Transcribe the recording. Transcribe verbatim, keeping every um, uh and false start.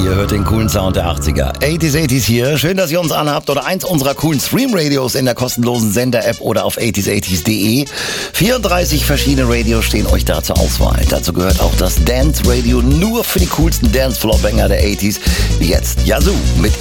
Ihr hört den coolen Sound der achtziger. achtziger, achtziger hier. Schön, dass ihr uns anhabt oder eins unserer coolen Stream-Radios in der kostenlosen Sender-App oder auf achtziger achtziger punkt de. vierunddreißig verschiedene Radios stehen euch da zur Auswahl. Dazu gehört auch das Dance Radio nur für die coolsten Dance-Floor-Banger der achtziger. Jetzt Yazoo mit